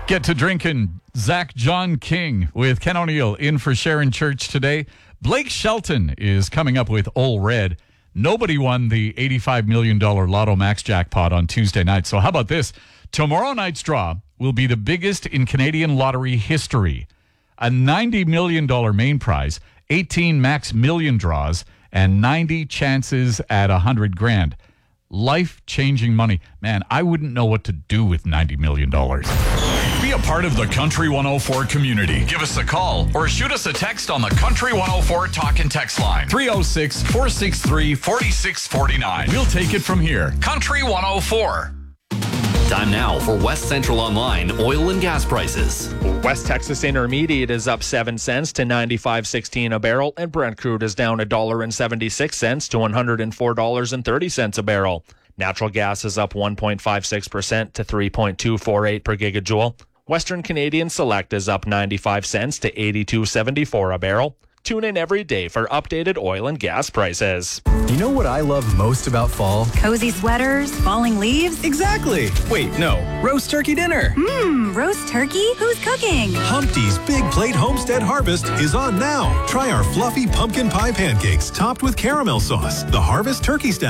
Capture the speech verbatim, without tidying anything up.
Get to drinking. Zach John King with Ken O'Neill in for Sharon Church today. Blake Shelton is coming up with Ole Red. Nobody won the eighty-five million dollars Lotto Max jackpot on Tuesday night. So how about this? Tomorrow night's draw will be the biggest in Canadian lottery history. A ninety million dollars main prize, eighteen max million draws, and ninety chances at one hundred grand. Life-changing money. Man, I wouldn't know what to do with ninety million dollars. Be a part of the Country one oh four community. Give us a call or shoot us a text on the Country one oh four talk and text line. three oh six, four six three, four six four nine. We'll take it from here. Country one oh four. Time now for West Central Online oil and gas prices. West Texas Intermediate is up seven cents to ninety-five sixteen a barrel, and Brent crude is down one dollar and seventy-six cents to one hundred four dollars and thirty cents a barrel. Natural gas is up one point five six percent to three point two four eight per gigajoule. Western Canadian Select is up ninety-five cents to eighty-two seventy-four a barrel. Tune in every day for updated oil and gas prices. You know what I love most about fall? Cozy sweaters, falling leaves. Exactly. Wait, no. Roast turkey dinner. Mmm, roast turkey? Who's cooking? Humpty's Big Plate Homestead Harvest is on now. Try our fluffy pumpkin pie pancakes topped with caramel sauce. The Harvest Turkey Style.